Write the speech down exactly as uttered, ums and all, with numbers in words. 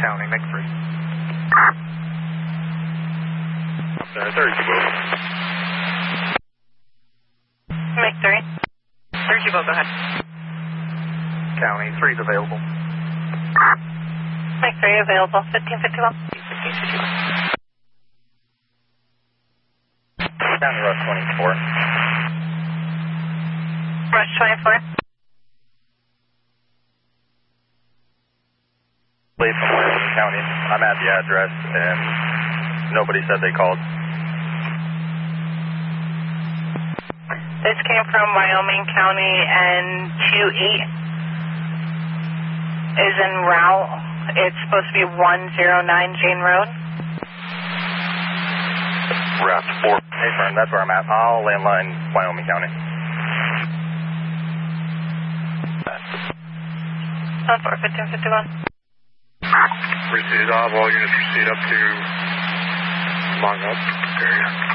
County, make three. Uh, thirty-two boat. Make three. thirty-two boat, go ahead. County, three's available. Make three available, fifteen fifty-one. fifteen fifty-one. County, Rush twenty-four. Rush twenty-four. Late from Wyoming County. I'm at the address and nobody said they called. This came from Wyoming County and two eight is en route. It's supposed to be one oh nine Jane Road. Route four. Hey, firm, that's where I'm at. I'll landline Wyoming County. One four, fifteen fifty-one. Proceed, all units proceed up to Mongup area.